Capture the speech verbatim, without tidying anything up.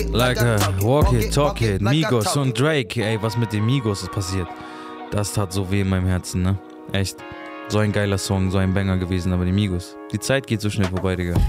Like a walk it, talk it, Migos und Drake. Ey, was mit den Migos ist passiert? Das tat so weh in meinem Herzen, ne? Echt. So ein geiler Song, so ein Banger gewesen, aber die Migos. Die Zeit geht so schnell vorbei, Digga.